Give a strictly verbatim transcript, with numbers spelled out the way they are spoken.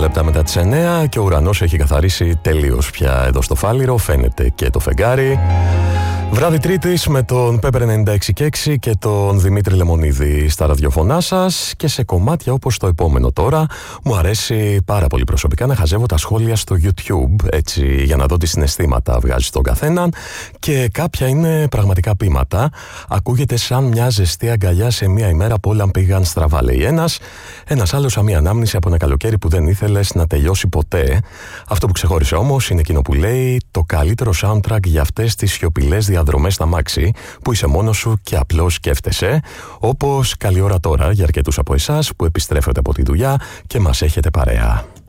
λεπτά μετά τις εννέα και ο ουρανός έχει καθαρίσει τελείως πια εδώ στο Φάληρο. Φαίνεται και το φεγγάρι. Βράδυ Τρίτης με τον Pepper ενενήντα έξι και έξι και τον Δημήτρη Λεμονίδη στα ραδιοφωνά σας και σε κομμάτια όπως το επόμενο τώρα. Μου αρέσει πάρα πολύ προσωπικά να χαζεύω τα σχόλια στο YouTube, έτσι, για να δω τι συναισθήματα βγάζει στον καθέναν, και κάποια είναι πραγματικά ποίηματα. Ακούγεται σαν μια ζεστή αγκαλιά σε μια ημέρα που όλα πήγαν στραβά, λέει ένας. Ένας άλλος σαν μια ανάμνηση από ένα καλοκαίρι που δεν ήθελες να τελειώσει ποτέ. Αυτό που ξεχώρισε όμως είναι εκείνο που λέει το καλύτερο soundtrack για αυτές τις σιωπηλές διαδρομές στα μάξι που είσαι μόνος σου και απλώς σκέφτεσαι. Όπως καλή ώρα τώρα για αρκετούς από εσάς που επιστρέφετε από τη δουλειά και μας έχετε παρέα.